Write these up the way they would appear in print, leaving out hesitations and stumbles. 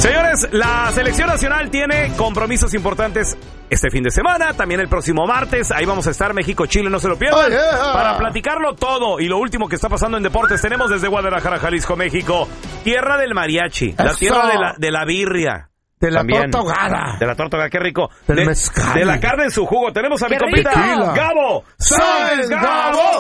Señores, la selección nacional tiene compromisos importantes este fin de semana, también el próximo martes. Ahí vamos a estar, México-Chile, no se lo pierdan. Para platicarlo todo y lo último que está pasando en deportes, tenemos desde Guadalajara, Jalisco, México, tierra del mariachi, la tierra de la birria. De la también. torta ahogada. De la torta ahogada, qué rico. Del mezcal. De la carne en su jugo. Tenemos a mi compita, Gabo. ¡Sáenz, Gabo!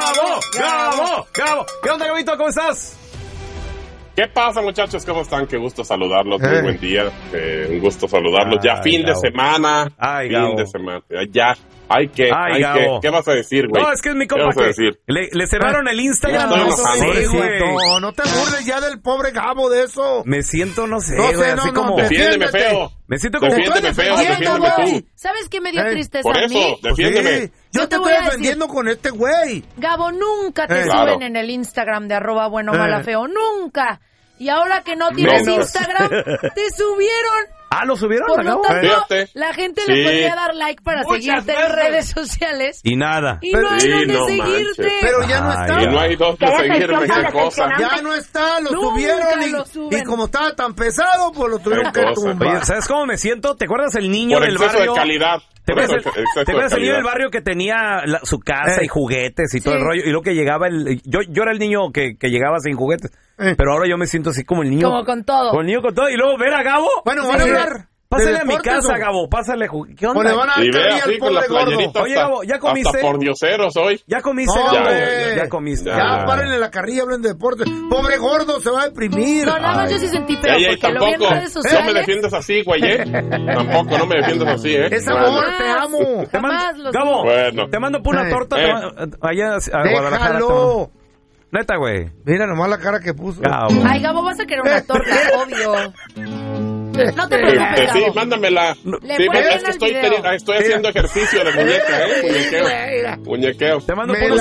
¿Qué onda, Gabito? ¿Cómo estás? ¿Qué pasa, muchachos? ¿Cómo están? Qué gusto saludarlos. Muy buen día. Un gusto saludarlos. Ya fin de semana. Fin de semana. Ya. ¿Qué vas a decir, güey? No, es que es mi compa que le cerraron el Instagram. No te burles ya del pobre Gabo de eso. Me siento, no sé, güey, así como... Defiéndeme feo. Me siento como... Defiéndeme feo, defiéndeme tú. ¿Sabes qué me dio tristeza por a mí? eso, defiéndeme. Sí, yo te estoy defendiendo con este güey. Gabo, nunca te suben en el Instagram de @buenomalafeo, nunca. Y ahora que no tienes Instagram, te subieron. ¿Lo subieron? Por lo tanto, Fíjate. la gente le podría dar like para seguirte en redes sociales. Y nada. Y no hay donde seguirte. Pero ya no está. Y no hay donde seguirme, qué cosa. Ya no está, lo subieron y como estaba tan pesado, pues lo tuvieron que tumbar. Oye, ¿sabes cómo me siento? ¿Te acuerdas el niño del exceso barrio? De calidad. ¿Te acuerdas el niño del barrio que tenía su casa y juguetes y todo el rollo? Y luego que llegaba yo era el niño que llegaba sin juguetes. Pero ahora yo me siento así como el niño. Como con todo. Con el niño con todo. Y luego ver a Gabo. Bueno, van a hablar. Pásale a mi casa, Gabo. Pásale. ¿Qué onda? O le van a dar así con la playerita. Oye, Gabo, ¿ya comiste? Hasta por dioseros hoy. ¿Ya comiste, No, Gabo? ya comiste. Ya, párenle la carrilla, hablen de deporte. Pobre gordo, se va a deprimir. No, nada más yo sí sentí feo porque lo vi en redes sociales. No me defiendes así, güey, Tampoco, no me defiendes así, Es amor, te amo. Gabo, bueno. te mando por una torta allá a Guadalajara. Déjalo. Neta, güey. Mira nomás la cara que puso. Gabo. Ay, Gabo, vas a querer una torta, obvio. No te preocupes, Sí, Gabo. mándamela. Sí, es que estoy haciendo ejercicio de muñeca, Muñequeo. Te mando por